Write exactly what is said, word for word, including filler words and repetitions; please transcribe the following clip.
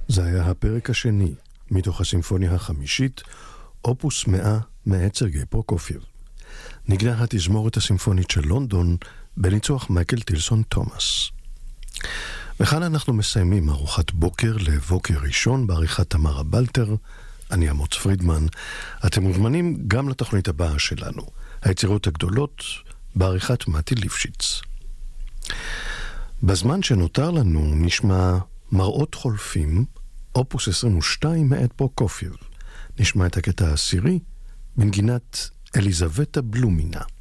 זה היה הפרק השני מתוך הסימפוניה החמישית, אופוס מאה מאת סרגי פרוקופייב. נגנה התזמורת הסימפונית של לונדון בניצוח מייקל טילסון תומאס. וכאן אנחנו מסיימים ארוחת בוקר לבוקר ראשון בעריכת תמרה בלטר. אני אמוץ פרידמן. אתם מוזמנים גם לתוכנית הבאה שלנו, היצירות הגדולות, בעריכת מתי ליפשיץ. בזמן שנותר לנו נשמע מראות חולפים, אופוס עשרים ושתיים מאת פרוקופייב. נשמע את הקטע העשירי בנגינת אליזבטה בלומינה.